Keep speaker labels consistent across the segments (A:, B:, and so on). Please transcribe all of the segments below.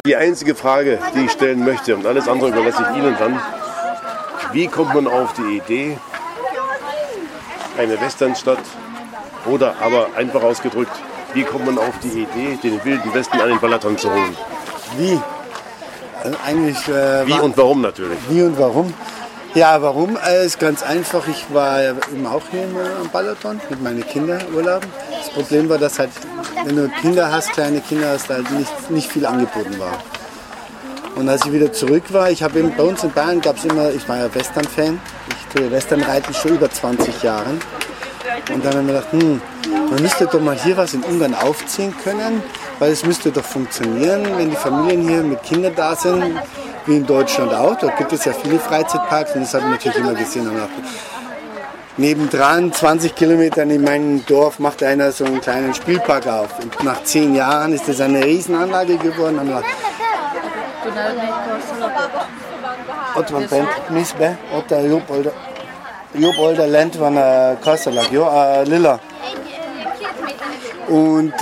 A: Die einzige Frage, die ich stellen möchte, und alles andere überlasse ich Ihnen dann, wie kommt man auf die Idee, eine Westernstadt, oder aber einfach ausgedrückt, wie kommt man auf die Idee, den Wilden Westen an den Balaton zu holen?
B: Wie? Eigentlich,
A: wie und warum natürlich?
B: Wie und warum? Ja, warum? Ist ganz einfach. Ich war eben auch hier am Balaton mit meinen Kindern urlauben. Das Problem war, dass halt, wenn du Kinder hast, kleine Kinder hast, halt nicht viel angeboten war. Und als ich wieder zurück war, bei uns in Bayern gab es immer, ich war ja Western-Fan, ich tue Western-Reiten schon über 20 Jahren. Und dann haben wir gedacht, man müsste doch mal hier was in Ungarn aufziehen können, weil es müsste doch funktionieren, wenn die Familien hier mit Kindern da sind, wie in Deutschland auch. Dort gibt es ja viele Freizeitparks und das habe ich natürlich immer gesehen. Und nebendran, 20 Kilometer in meinem Dorf, macht einer so einen kleinen Spielpark auf. Und nach 10 Jahren ist das eine Riesenanlage geworden. Und Jobolder Land van Kastelag, Lilla. Und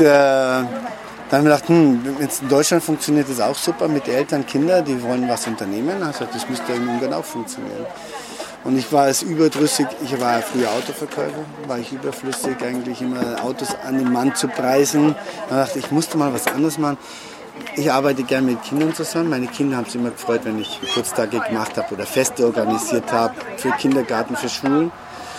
B: dann haben wir gedacht, jetzt in Deutschland funktioniert das auch super mit Eltern, Kindern, die wollen was unternehmen. Also das müsste in Ungarn auch funktionieren. Und ich war es überdrüssig, ich war früher Autoverkäufer, war ich überflüssig, eigentlich immer Autos an den Mann zu preisen. Da dachte ich, musste mal was anderes machen. Ich arbeite gerne mit Kindern zusammen. Meine Kinder haben sich immer gefreut, wenn ich Geburtstage gemacht habe oder Feste organisiert habe, für Kindergarten, für Schulen.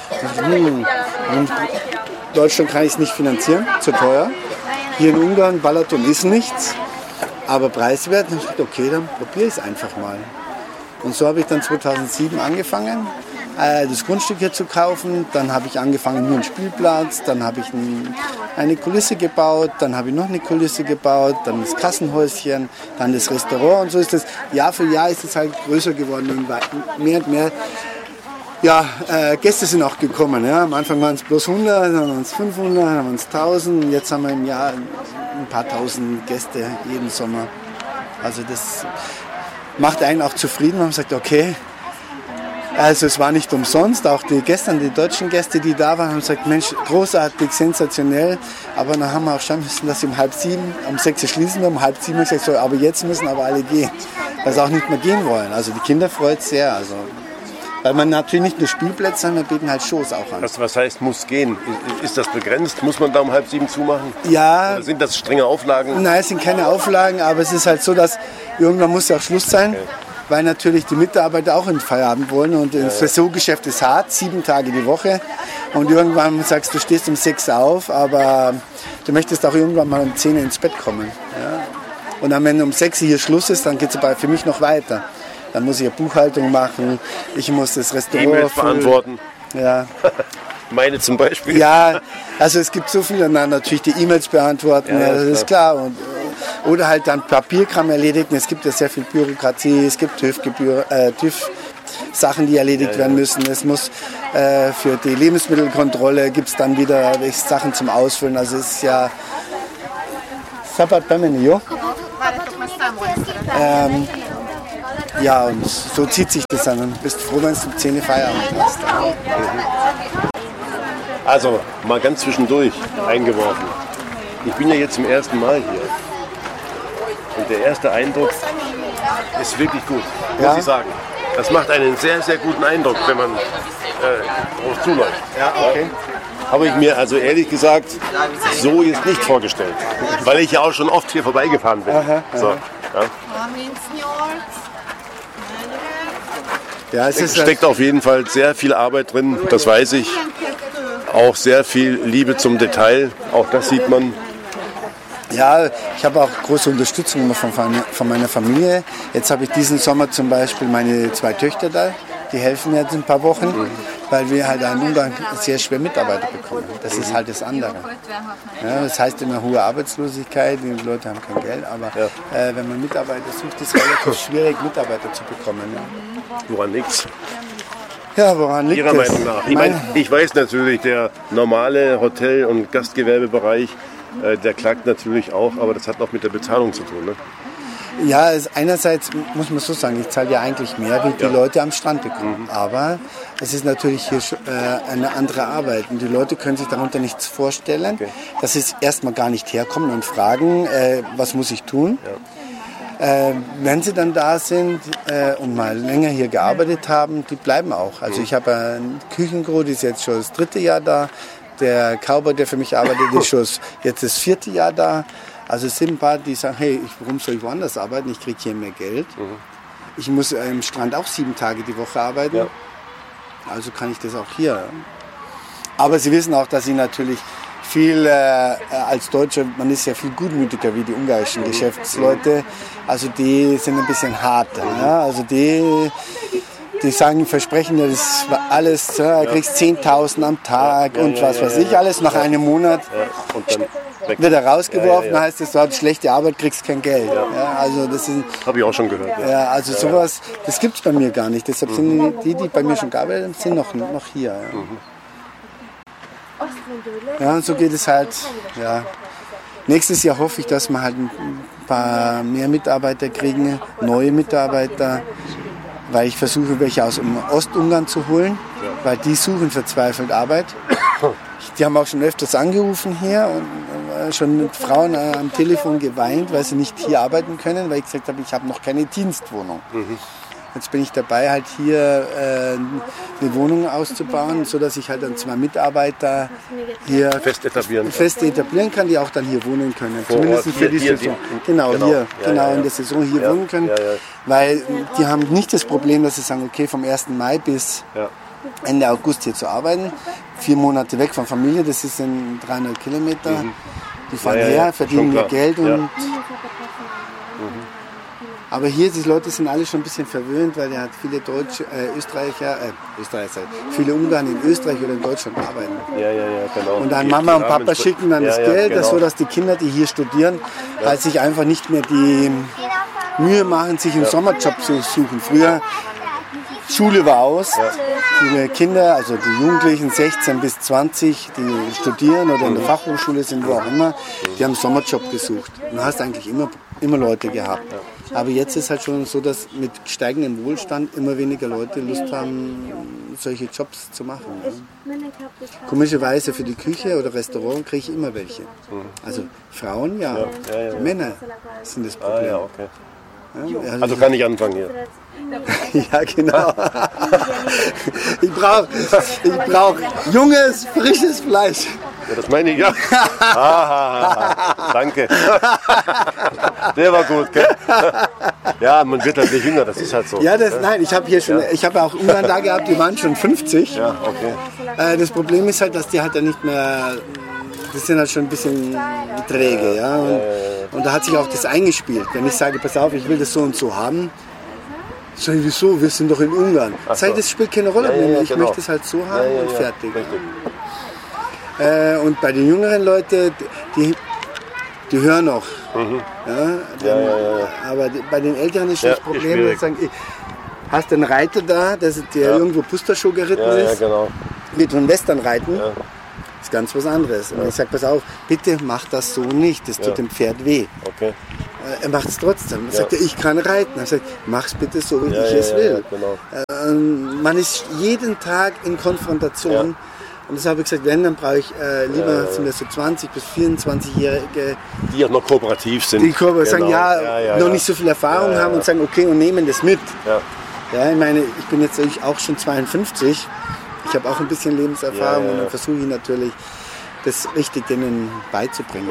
B: In Deutschland kann ich es nicht finanzieren, zu teuer. Hier in Ungarn, Balaton ist nichts, aber preiswert. Und ich dachte, okay, dann probiere ich es einfach mal. Und so habe ich dann 2007 angefangen, das Grundstück hier zu kaufen. Dann habe ich angefangen, nur einen Spielplatz, dann habe ich eine Kulisse gebaut, dann habe ich noch eine Kulisse gebaut, dann das Kassenhäuschen, dann das Restaurant. Und so ist es, Jahr für Jahr ist es halt größer geworden und mehr und mehr. Ja, Gäste sind auch gekommen. Ja. Am Anfang waren es bloß 100, dann waren es 500, dann waren es 1000. Jetzt haben wir im Jahr ein paar tausend Gäste jeden Sommer. Also das macht einen auch zufrieden. Man sagt, okay, also es war nicht umsonst. Auch die deutschen Gäste, die da waren, haben gesagt, Mensch, großartig, sensationell. Aber dann haben wir auch schon müssen, dass um 6:30, um 6 schließen wir, um 6:30 gesagt, so, aber jetzt müssen aber alle gehen, weil sie auch nicht mehr gehen wollen. Also die Kinder freut es sehr. Also, weil man natürlich nicht nur Spielplätze, sondern wir bieten halt Shows auch an.
A: Was heißt, muss gehen? Ist das begrenzt? Muss man da um 6:30 zumachen?
B: Ja.
A: Oder sind das strenge Auflagen?
B: Nein, es sind keine Auflagen, aber es ist halt so, dass irgendwann muss ja auch Schluss sein, okay. Weil natürlich die Mitarbeiter auch in Feierabend wollen und das Saisongeschäft ist hart, 7 Tage die Woche und irgendwann sagst du, stehst um 6 auf, aber du möchtest auch irgendwann mal um 10 ins Bett kommen. Ja? Und dann, wenn um 6 hier Schluss ist, dann geht es für mich noch weiter. Dann muss ich eine Buchhaltung machen, ich muss das Restaurant
A: E-Mails beantworten.
B: Ja.
A: Meine zum Beispiel.
B: Ja, also es gibt so viele, dann natürlich die E-Mails beantworten, ja, das ist klar. Oder halt dann Papierkram erledigen. Es gibt ja sehr viel Bürokratie, es gibt TÜV-Sachen, die erledigt werden müssen. Es muss für die Lebensmittelkontrolle gibt es dann wieder Sachen zum Ausfüllen. Also es ist ja... Ja, und so zieht sich das dann. Du bist froh, wenn du um 10 Uhr Feierabend hast.
A: Also, mal ganz zwischendurch eingeworfen. Ich bin ja jetzt zum ersten Mal hier. Und der erste Eindruck ist wirklich gut, muss ich sagen. Das macht einen sehr, sehr guten Eindruck, wenn man drauf zuläuft.
B: Ja, okay.
A: Habe ich mir also ehrlich gesagt so jetzt nicht vorgestellt. Weil ich ja auch schon oft hier vorbeigefahren bin.
B: Aha.
A: So, ja.
B: Ja,
A: es steckt auf jeden Fall sehr viel Arbeit drin, das weiß ich. Auch sehr viel Liebe zum Detail, auch das sieht man.
B: Ja, ich habe auch große Unterstützung immer von meiner Familie. Jetzt habe ich diesen Sommer zum Beispiel meine 2 Töchter da, die helfen mir jetzt ein paar Wochen, weil wir halt in Ungarn sehr schwer Mitarbeiter bekommen. Das ist halt das andere. Ja, das heißt immer hohe Arbeitslosigkeit, die Leute haben kein Geld, aber wenn man Mitarbeiter sucht, ist es relativ schwierig, Mitarbeiter zu bekommen. Ja.
A: Woran liegt's?
B: Ja, woran liegt
A: Ihrer Meinung nach? Ich weiß natürlich, der normale Hotel- und Gastgewerbebereich, der klagt natürlich auch, aber das hat auch mit der Bezahlung zu tun. Ne?
B: Ja, einerseits muss man so sagen, ich zahle ja eigentlich mehr, wie die Leute am Strand bekommen. Aber es ist natürlich hier eine andere Arbeit und die Leute können sich darunter nichts vorstellen, dass sie erstmal gar nicht herkommen und fragen, was muss ich tun. wenn sie dann da sind und mal länger hier gearbeitet haben, die bleiben auch. Also ich habe einen Küchenkrug, die ist jetzt schon das 3. Jahr da. Der Cowboy, der für mich arbeitet, ist schon jetzt das 4. Jahr da. Also es sind ein paar, die sagen, hey, warum soll ich woanders arbeiten? Ich kriege hier mehr Geld. Ich muss am Strand auch 7 Tage die Woche arbeiten. Ja. Also kann ich das auch hier. Aber sie wissen auch, dass ich natürlich viel als Deutscher, man ist ja viel gutmütiger wie die ungarischen Geschäftsleute. Also die sind ein bisschen harter. Ja? Also die sagen, versprechen ja das alles, du kriegst 10.000 am Tag und was weiß ich alles. Nach einem Monat
A: und dann
B: wird er rausgeworfen, dann heißt es, du hast schlechte Arbeit, kriegst kein Geld. Ja, also das
A: habe ich auch schon gehört.
B: Ja, also sowas, das gibt es bei mir gar nicht. Deshalb sind die bei mir schon gearbeitet haben, sind noch hier. Ja, und so geht es halt. Ja. Nächstes Jahr hoffe ich, dass wir halt ein paar mehr Mitarbeiter kriegen, neue Mitarbeiter, weil ich versuche, welche aus dem Ostungarn zu holen, weil die suchen verzweifelt Arbeit. Die haben auch schon öfters angerufen hier und schon mit Frauen am Telefon geweint, weil sie nicht hier arbeiten können, weil ich gesagt habe, ich habe noch keine Dienstwohnung. Jetzt bin ich dabei, halt hier eine Wohnung auszubauen, sodass ich halt dann 2 Mitarbeiter hier fest etablieren kann, die auch dann hier wohnen können.
A: Vor
B: Zumindest
A: Ort,
B: für die
A: hier,
B: Saison. Genau, hier, in der Saison hier wohnen können. Weil die haben nicht das Problem, dass sie sagen, okay, vom 1. Mai bis Ende August hier zu arbeiten. 4 Monate weg von Familie, das ist in 300 Kilometer. Die fahren her, verdienen ihr Geld und... Aber hier, die Leute sind alle schon ein bisschen verwöhnt, weil er hat viele viele Ungarn in Österreich oder in Deutschland arbeiten.
A: Genau.
B: Und dann Mama und Papa schicken dann das Geld, genau. So dass die Kinder, die hier studieren, halt sich einfach nicht mehr die Mühe machen, sich einen Sommerjob zu suchen. Früher, Schule war aus, die Kinder, also die Jugendlichen 16 bis 20, die studieren oder in der Fachhochschule sind, wo auch immer, die haben einen Sommerjob gesucht. Und du hast eigentlich immer Leute gehabt. Aber jetzt ist halt schon so, dass mit steigendem Wohlstand immer weniger Leute Lust haben, solche Jobs zu machen. Ja. Komischerweise für die Küche oder Restaurant kriege ich immer welche. Also Frauen, Männer sind das Problem.
A: Also kann ich anfangen hier.
B: Ja, genau. Ich brauch junges, frisches Fleisch.
A: Ja, das meine ich, ja. Danke. Der war gut, gell? Ja, man wird halt nicht jünger, das ist halt so.
B: Ja, nein, ich habe auch Ungarn da gehabt, die waren schon 50.
A: Ja, okay.
B: Das Problem ist halt, dass die halt ja nicht mehr, das sind halt schon ein bisschen träge, ja. Und da hat sich auch das eingespielt. Wenn ich sage, pass auf, ich will das so und so haben, sag ich, wieso, wir sind doch in Ungarn. Das spielt keine Rolle mehr, ich möchte es halt so haben und fertig. Und bei den jüngeren Leuten, die hören noch. Aber bei den Älteren ist schon das Problem, dass sie sagen, hast einen Reiter da, der irgendwo Pustershow geritten ist, mit einem Western reiten, ist ganz was anderes. Und ich sage, pass auf, bitte mach das so nicht, das tut dem Pferd weh.
A: Okay.
B: Er macht es trotzdem. Er sagt, ich kann reiten. Er sagt, mach's bitte so, wie ich es will. Man ist jeden Tag in Konfrontation. Und deshalb habe ich gesagt, wenn, dann brauche ich lieber sind das so 20- bis 24-Jährige.
A: Die auch noch kooperativ sind.
B: Die sagen, noch nicht so viel Erfahrung haben und sagen, okay, und nehmen das mit. Ja, ich meine, ich bin jetzt auch schon 52. Ich habe auch ein bisschen Lebenserfahrung und dann versuche ich natürlich, das richtig denen beizubringen.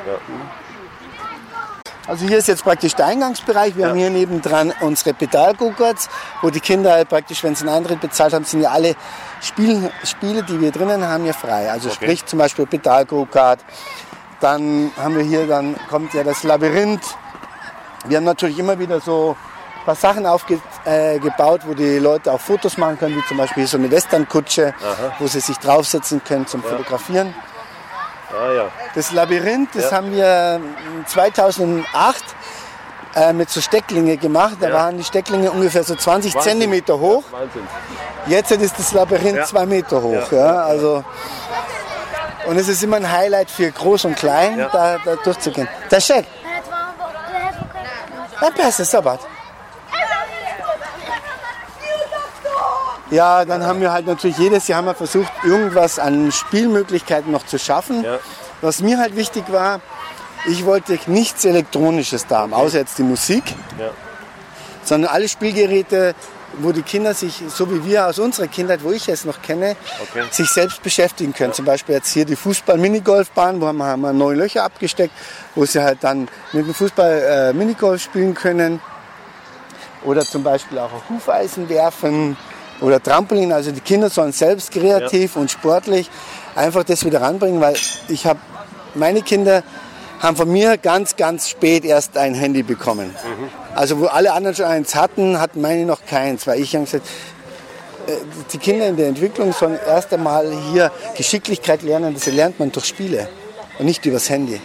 B: Also hier ist jetzt praktisch der Eingangsbereich. Wir haben hier nebendran unsere Pedal-Go-Karts, wo die Kinder halt praktisch, wenn sie einen Eintritt bezahlt haben, sind ja alle Spiele, die wir drinnen haben, ja frei. Also sprich zum Beispiel Pedal-Go-Kart. Dann haben wir hier, dann kommt ja das Labyrinth. Wir haben natürlich immer wieder so ein paar Sachen aufgebaut, wo die Leute auch Fotos machen können, wie zum Beispiel hier so eine Western-Kutsche, wo sie sich draufsetzen können zum Fotografieren. Das Labyrinth, das haben wir 2008 mit so Stecklinge gemacht. Da waren die Stecklinge ungefähr so 20 Zentimeter hoch. Jetzt ist das Labyrinth 2 Meter hoch. Also, und es ist immer ein Highlight für Groß und Klein, da durchzugehen. Das ist schön. Das ist aber. Ja, dann haben wir halt natürlich jedes Jahr mal versucht, irgendwas an Spielmöglichkeiten noch zu schaffen. Was mir halt wichtig war, Ich wollte nichts Elektronisches da haben, außer jetzt die Musik, sondern alle Spielgeräte, wo die Kinder sich, so wie wir aus unserer Kindheit, wo ich es noch kenne, sich selbst beschäftigen können. Zum Beispiel jetzt hier die Fußball-Minigolfbahn, wo haben wir 9 Löcher abgesteckt, wo sie halt dann mit dem Fußball Minigolf spielen können. Oder zum Beispiel auch auf Hufeisen werfen oder Trampolin. Also die Kinder sollen selbst kreativ und sportlich einfach das wieder ranbringen, weil meine Kinder haben von mir ganz, ganz spät erst ein Handy bekommen. Also wo alle anderen schon eins hatten, hatten meine noch keins. Weil ich habe gesagt, die Kinder in der Entwicklung sollen erst einmal hier Geschicklichkeit lernen. Das lernt man durch Spiele und nicht übers Handy.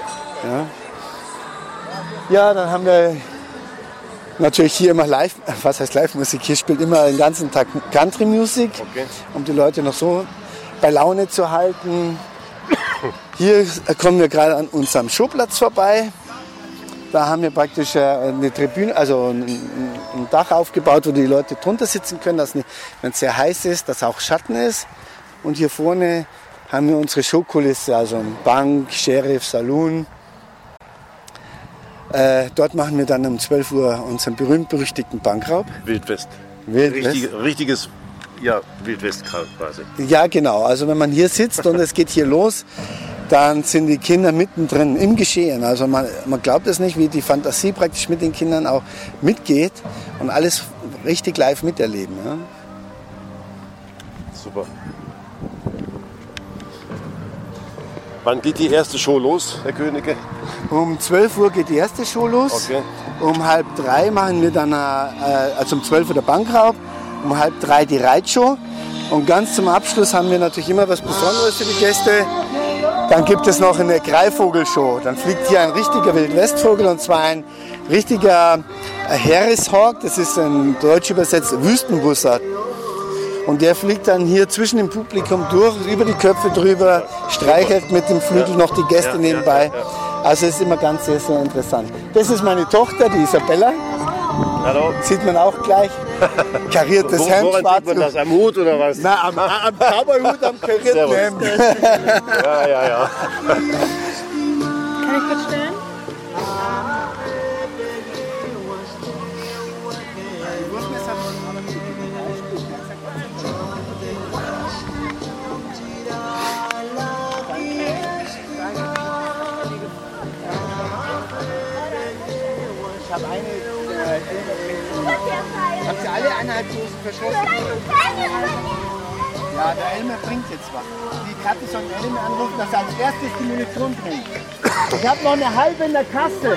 B: Ja, dann haben wir natürlich hier immer live, was heißt Live-Musik? Hier spielt immer den ganzen Tag Country-Musik, um die Leute noch so bei Laune zu halten. Hier kommen wir gerade an unserem Showplatz vorbei. Da haben wir praktisch eine Tribüne, also ein Dach aufgebaut, wo die Leute drunter sitzen können, dass, wenn es sehr heiß ist, dass auch Schatten ist. Und hier vorne haben wir unsere Showkulisse, also eine Bank, Sheriff, Saloon. Dort machen wir dann um 12 Uhr unseren berühmt-berüchtigten Bankraub.
A: Wildwest. Richtiges Wildwest quasi. Ja,
B: genau. Also wenn man hier sitzt und es geht hier los, dann sind die Kinder mittendrin im Geschehen. Also man glaubt es nicht, wie die Fantasie praktisch mit den Kindern auch mitgeht und alles richtig live miterleben. Ja.
A: Super. Wann geht die erste Show los, Herr Königke?
B: Um 12 Uhr geht die erste Show los.
A: Okay.
B: Um 2:30 machen wir dann, also um 12 Uhr der Bankraub, um 2:30 die Reitshow. Und ganz zum Abschluss haben wir natürlich immer was Besonderes für die Gäste. Dann gibt es noch eine Greifvogelshow. Dann fliegt hier ein richtiger Wildwestvogel, und zwar ein richtiger Harris-Hawk. Das ist in Deutsch übersetzt Wüstenbussard. Und der fliegt dann hier zwischen dem Publikum durch, über die Köpfe drüber, streichelt mit dem Flügel noch die Gäste nebenbei. Also es ist immer ganz sehr, sehr interessant. Das ist meine Tochter, die Isabella.
A: Hallo.
B: Sieht man auch gleich. Kariertes Hemd.
A: Woran sieht man das? Am Hut oder was?
B: Na, am Cowboy-Hut, am karierten Hemd.
A: Ja.
C: Kann ich kurz stellen?
B: Ich habe habt ihr alle 1,5 Dosen verschlossen? Ja, der Elmer bringt jetzt was. Die Katte soll den Elmer anrufen, dass er als erstes die Munition bringt. Ich habe noch eine halbe in der Kasse.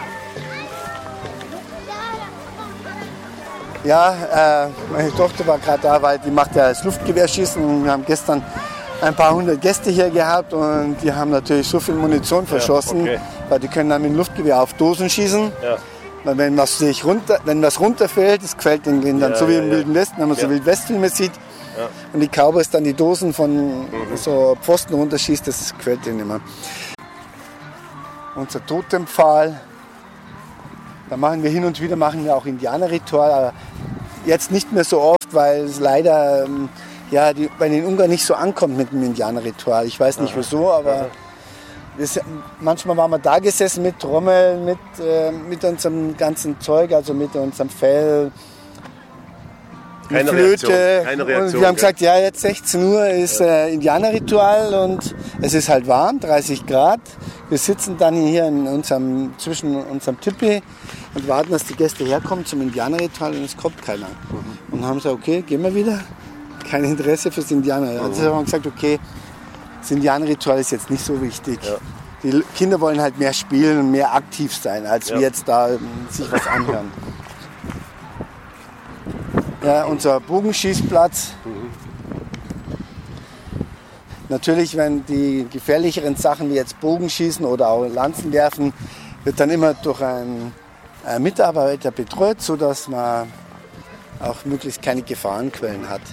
B: Ja, meine Tochter war gerade da, weil die macht ja das Luftgewehrschießen. Und wir haben gestern ein paar hundert Gäste hier gehabt und die haben natürlich so viel Munition verschossen, weil die können dann mit dem Luftgewehr auf Dosen schießen. Ja. Weil wenn was runterfällt, das gefällt den Kindern, so wie im Wilden Westen, wenn man so Wildwestfilme sieht. Ja. Und die Cowboys dann die Dosen von so Pfosten runterschießt, das gefällt denen immer. Unser Totempfahl, da machen wir hin und wieder auch Indianerritual, aber jetzt nicht mehr so oft, weil es leider bei den Ungarn nicht so ankommt mit dem Indianerritual. Ich weiß nicht wieso, aber manchmal waren wir da gesessen mit Trommeln, mit unserem ganzen Zeug, also mit unserem Fell,
A: keine
B: Flöte.
A: Keine Reaktion.
B: Und wir haben gesagt, ja, jetzt 16 Uhr ist Indianerritual und es ist halt warm, 30 Grad. Wir sitzen dann hier zwischen unserem Tipi und warten, dass die Gäste herkommen zum Indianerritual und es kommt keiner. Und haben gesagt, okay, gehen wir wieder. Kein Interesse fürs Indianer. Also haben wir gesagt, okay, das Indianerritual ist jetzt nicht so wichtig. Ja. Die Kinder wollen halt mehr spielen und mehr aktiv sein, als wir jetzt da sich was anhören. Ja, unser Bogenschießplatz. Natürlich, wenn die gefährlicheren Sachen wie jetzt Bogenschießen oder auch Lanzen werfen, wird dann immer durch einen Mitarbeiter betreut, sodass man auch möglichst keine Gefahrenquellen hat.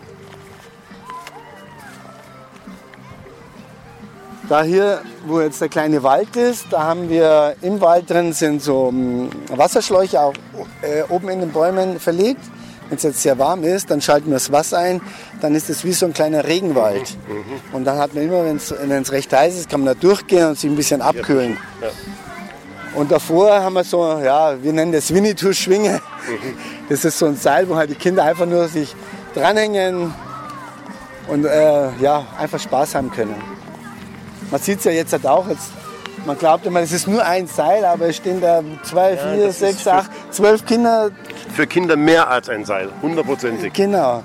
B: Da hier, wo jetzt der kleine Wald ist, da haben wir im Wald drin sind so Wasserschläuche auch oben in den Bäumen verlegt, Wenn es jetzt sehr warm ist, dann schalten wir das Wasser ein, dann ist es wie so ein kleiner Regenwald. Und dann hat man immer, wenn es recht heiß ist, kann man da durchgehen und sich ein bisschen abkühlen. Ja. Und davor haben wir so, ja, wir nennen das Winnetou-Schwinge. Das ist so ein Seil, wo halt die Kinder einfach nur sich dranhängen und ja, einfach Spaß haben können. Man sieht es ja jetzt halt auch, man glaubt immer, es ist nur ein Seil, aber es stehen da 2, 4, 6, 8, 12 Kinder.
A: Für Kinder mehr als ein Seil, 100%.
B: Genau.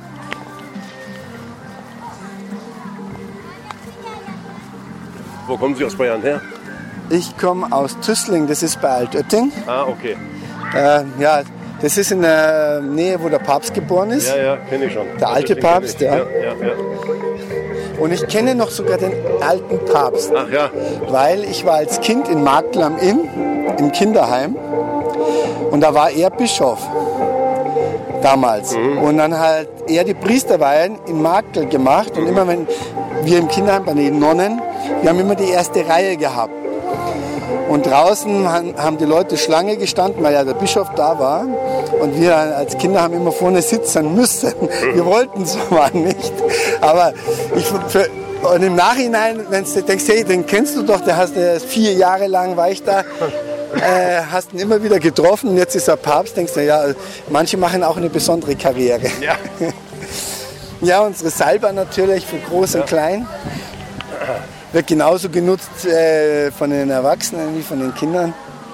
A: Wo kommen Sie aus Bayern her?
B: Ich komme aus Tüßling, das ist bei Altötting.
A: Ah, okay.
B: Ja, das ist in der Nähe, wo der Papst geboren ist.
A: Ja, ja, kenne ich schon.
B: Der alte Papst, ja.
A: Ja.
B: Und ich kenne noch sogar den alten Papst.
A: Ach ja.
B: Weil ich war als Kind in Marktl am Inn, im Kinderheim. Und da war er Bischof. Damals. Und dann hat er die Priesterweihen in Marktl gemacht. Und immer wenn wir im Kinderheim bei den Nonnen, wir haben immer die erste Reihe gehabt. Und draußen haben die Leute Schlange gestanden, weil ja der Bischof da war. Und wir als Kinder haben immer vorne sitzen müssen. Wir wollten es aber nicht. Aber und im Nachhinein, wenn du denkst, hey, den kennst du doch, der hast 4 Jahre lang war ich da, hast ihn immer wieder getroffen und jetzt ist er Papst, denkst du, ja, manche machen auch eine besondere Karriere. Ja, ja, unsere Salba natürlich für Groß und Klein. Wird genauso genutzt von den Erwachsenen wie von den Kindern.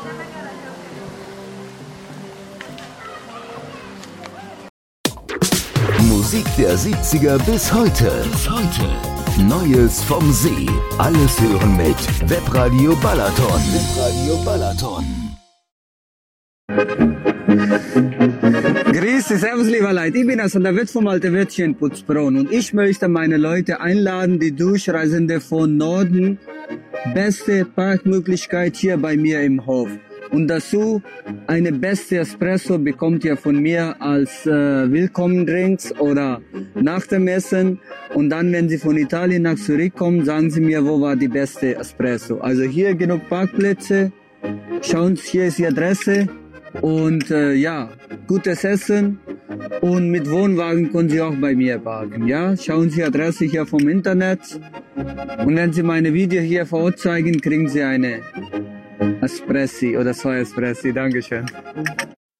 D: Musik der 70er bis heute. Neues vom See. Alles hören mit Webradio Balaton.
E: Grüße, servus lieber Leute, ich bin also der Wirt vom Alte Wirtchen Putzbronn und ich möchte meine Leute einladen, die Durchreisende von Norden, beste Parkmöglichkeit hier bei mir im Hof. Und dazu eine beste Espresso bekommt ihr von mir als Willkommendrinks oder nach dem Essen. Und dann, wenn Sie von Italien nach zurückkommen, sagen Sie mir, wo war die beste Espresso. Also hier genug Parkplätze. Schauen Sie, hier ist die Adresse. Und ja, gutes Essen. Und mit Wohnwagen können Sie auch bei mir parken. Ja, schauen Sie Adresse hier vom Internet. Und wenn Sie meine Video hier vor Ort zeigen, kriegen Sie eine Espressi oder 2 Espressi. Dankeschön.